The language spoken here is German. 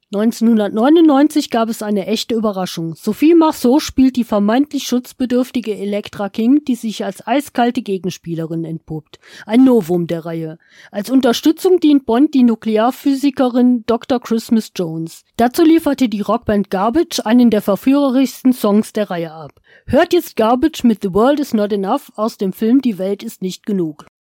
1999 gab es eine echte Überraschung. Sophie Marceau spielt die vermeintlich schutzbedürftige Elektra King, die sich als eiskalte Gegenspielerin entpuppt. Ein Novum der Reihe. Als Unterstützung dient Bond die Nuklearphysikerin Dr. Christmas Jones. Dazu lieferte die Rockband Garbage einen der verführerischsten Songs der Reihe ab. Hört jetzt Garbage mit The World Is Not Enough aus dem Film Die Welt ist nicht genug.